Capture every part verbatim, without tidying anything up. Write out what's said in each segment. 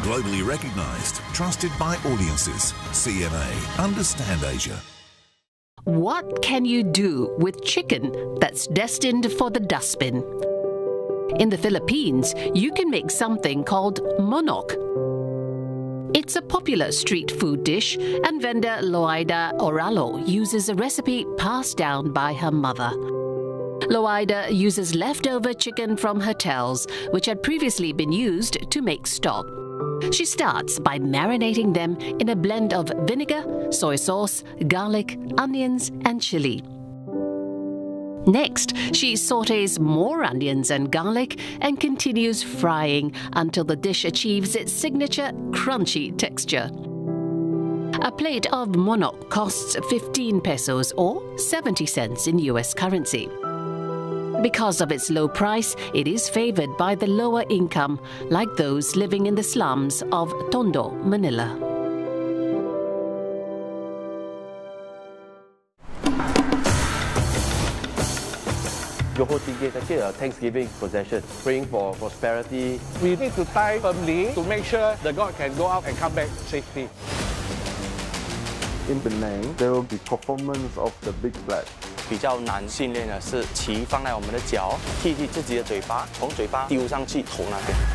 Globally recognised, trusted by audiences. C N A. Understand Asia. What can you do with chicken that's destined for the dustbin? In the Philippines, you can make something called monok. It's a popular street food dish, and vendor Loida Oralo uses a recipe passed down by her mother. Loida uses leftover chicken from hotels, which had previously been used to make stock. She starts by marinating them in a blend of vinegar, soy sauce, garlic, onions, and chili. Next, she sautés more onions and garlic and continues frying until the dish achieves its signature crunchy texture. A plate of monok costs fifteen pesos or seventy cents in U S currency. Because of its low price, it is favored by the lower income, like those living in the slums of Tondo, Manila. Johor Tinggi is actually a Thanksgiving procession, praying for prosperity. We need to tie firmly to make sure the god can go out and come back safely. In Penang, there will be performance of the big flag. 比较难训练的是旗放在我们的脚，替替自己的嘴巴，从嘴巴丢上去头那边。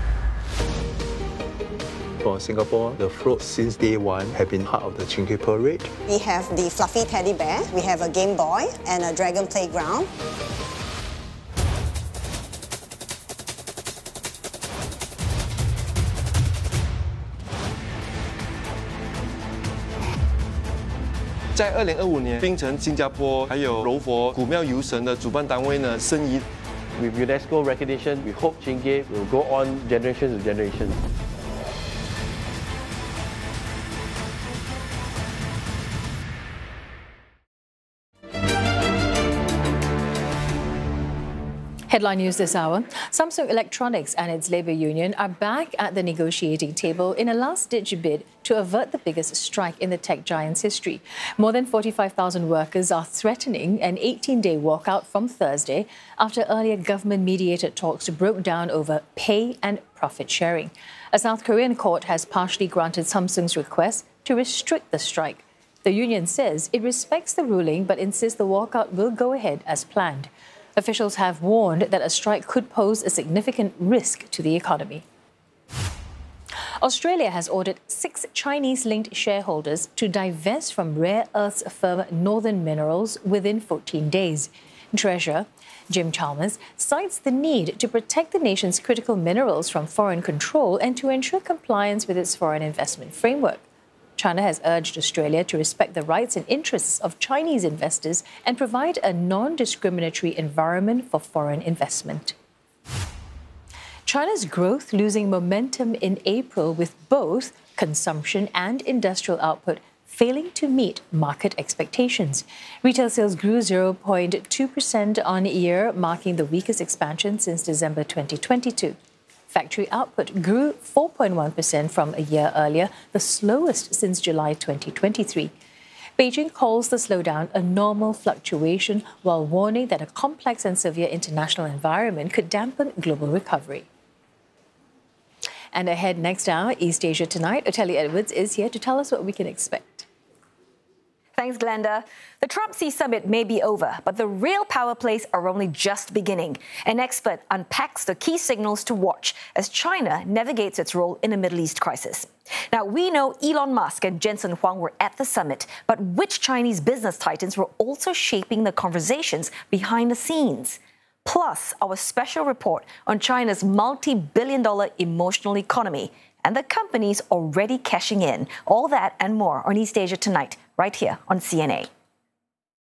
For Singapore, the float since day one have been part of the Chingkei Parade. We have the fluffy teddy bear, we have a Game Boy and a Dragon Playground. 在二零二五年，槟城、新加坡还有柔佛古庙游神的主办单位呢，申遗。 With UNESCO recognition, we hope Chingkei will go on generation to generation. Headline news this hour. Samsung Electronics and its labour union are back at the negotiating table in a last-ditch bid to avert the biggest strike in the tech giant's history. More than forty-five thousand workers are threatening an eighteen-day walkout from Thursday after earlier government-mediated talks broke down over pay and profit sharing. A South Korean court has partially granted Samsung's request to restrict the strike. The union says it respects the ruling but insists the walkout will go ahead as planned. Officials have warned that a strike could pose a significant risk to the economy. Australia has ordered six Chinese-linked shareholders to divest from rare earths firm Northern Minerals within fourteen days. Treasurer Jim Chalmers cites the need to protect the nation's critical minerals from foreign control and to ensure compliance with its foreign investment framework. China has urged Australia to respect the rights and interests of Chinese investors and provide a non-discriminatory environment for foreign investment. China's growth losing momentum in April, with both consumption and industrial output failing to meet market expectations. Retail sales grew zero point two percent on year, marking the weakest expansion since December twenty twenty-two. Factory output grew four point one percent from a year earlier, the slowest since July twenty twenty-three. Beijing calls the slowdown a normal fluctuation, while warning that a complex and severe international environment could dampen global recovery. And ahead next hour, East Asia Tonight, Otelia Edwards is here to tell us what we can expect. Thanks, Glenda. The Trump-Xi summit may be over, but the real power plays are only just beginning. An expert unpacks the key signals to watch as China navigates its role in the Middle East crisis. Now, we know Elon Musk and Jensen Huang were at the summit, but which Chinese business titans were also shaping the conversations behind the scenes? Plus, our special report on China's multi-billion dollar emotional economy and the companies already cashing in. All that and more on East Asia Tonight, right here on C N A.